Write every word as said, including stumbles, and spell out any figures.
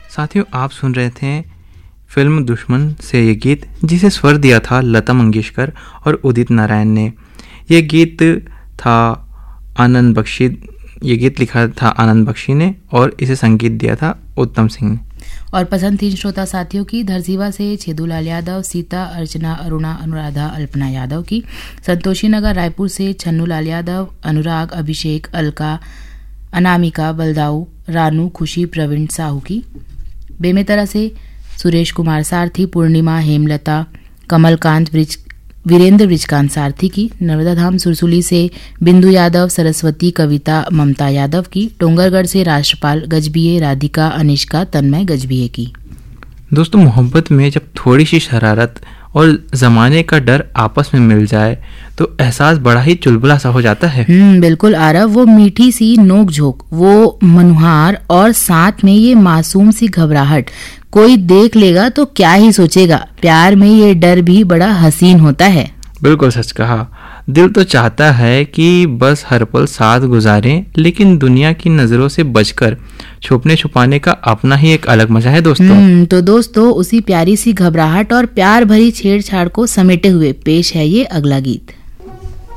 साथियों, आप सुन रहे थे फिल्म दुश्मन से ये गीत, जिसे स्वर दिया था लता मंगेशकर और उदित नारायण ने। ये गीत था आनंद बख्शी ये गीत लिखा था आनंद बख्शी ने और इसे संगीत दिया था उत्तम सिंह ने। और पसंद थी श्रोता साथियों की धरसीवा से छेदूलाल यादव, सीता, अर्चना, अरुणा, अनुराधा, अल्पना यादव की। संतोषी नगर रायपुर से छन्नूलाल यादव, अनुराग, अभिषेक, अलका, अनामिका, बलदाऊ, रानू, खुशी, प्रवीण साहू की। बेमेतरा से सुरेश कुमार सारथी, पूर्णिमा, हेमलता, कमलकांत, वीरेंद्र ब्रिजकांत सारथी की। नर्मदा धाम सुरसुली से बिंदु यादव, सरस्वती, कविता, ममता यादव की। डोंगरगढ़ से राष्ट्रपाल गजबिये, राधिका, अनिष्का, तन्मय गजबिये की। दोस्तों, मोहब्बत में जब थोड़ी सी शरारत और जमाने का डर आपस में मिल जाए तो एहसास बड़ा ही चुलबुला सा हो जाता है। हम्म बिल्कुल आरव, वो मीठी सी नोक झोंक, वो मनुहार और साथ में ये मासूम सी घबराहट, कोई देख लेगा तो क्या ही सोचेगा। प्यार में ये डर भी बड़ा हसीन होता है। बिल्कुल सच कहा। दिल तो चाहता है कि बस हर पल साथ गुजारें, लेकिन दुनिया की नजरों से बचकर छुपने छुपाने का अपना ही एक अलग मजा है दोस्तों। तो दोस्तों, उसी प्यारी सी घबराहट और प्यार भरी छेड़छाड़ को समेटे हुए पेश है ये अगला गीत।